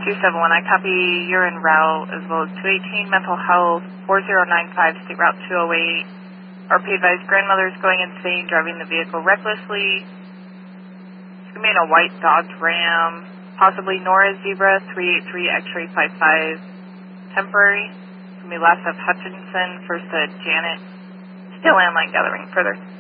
271, I copy. You're en route, as well as 218 Mental Health, 4095 State Route 208. RP advised grandmother's going insane, driving the vehicle recklessly. It's going to be in a white Dodge Ram, possibly Nora Zebra, 383 X-ray 55, temporary. It's going to be last of Hutchinson, first to Janet. Still landline gathering further.